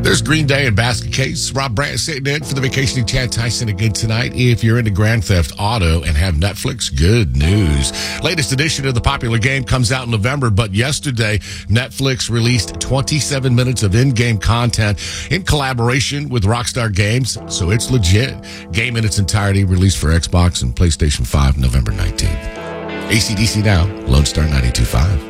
There's Green Day and Basket Case. Rob Brandt sitting in for the vacationing Chad Tyson again tonight. If you're into Grand Theft Auto and have Netflix, good news. Latest edition of the popular game comes out in November, but yesterday, Netflix released 27 minutes of in-game content in collaboration with Rockstar Games, so it's legit. Game in its entirety released for Xbox and PlayStation 5 November 19th. AC/DC now, Lone Star 92.5.